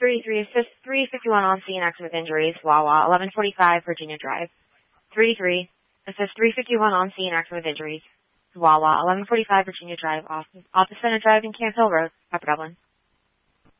33, assist 351 on scene, accident with injuries, Wawa, 1145 Virginia Drive. 33, assist 351 on scene, accident with injuries, Wawa, 1145 Virginia Drive, Office Center Drive and Camp Hill Road, Upper Dublin.